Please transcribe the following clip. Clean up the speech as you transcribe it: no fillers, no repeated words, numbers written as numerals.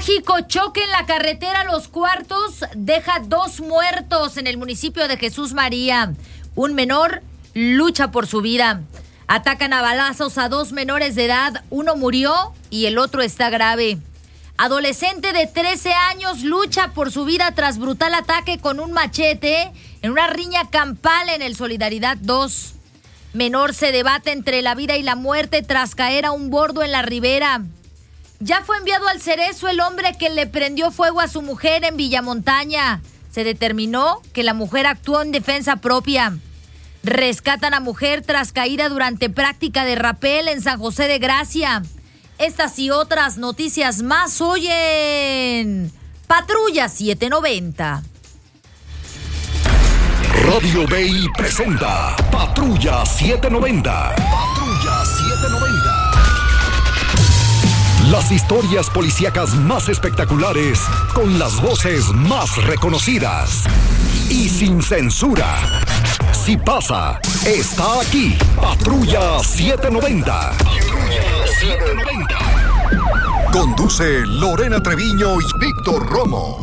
Trágico choque en la carretera Los Cuartos deja 2 muertos en el municipio de Jesús María. Un menor lucha por su vida. Atacan a balazos a 2 menores de edad. Uno murió y el otro está grave. Adolescente de 13 años lucha por su vida tras brutal ataque con un machete en una riña campal en el Solidaridad 2. Menor se debate entre la vida y la muerte tras caer a un bordo en la ribera. Ya fue enviado al Cerezo el hombre que le prendió fuego a su mujer en Villamontaña. Se determinó que la mujer actuó en defensa propia. Rescatan a mujer tras caída durante práctica de rapel en San José de Gracia. Estas y otras noticias más hoy en Patrulla 790. Radio Bay presenta Patrulla 790. Patrulla 790. Las historias policíacas más espectaculares, con las voces más reconocidas y sin censura. Si pasa, está aquí. Patrulla 790. Patrulla 790. Conduce Lorena Treviño y Víctor Romo.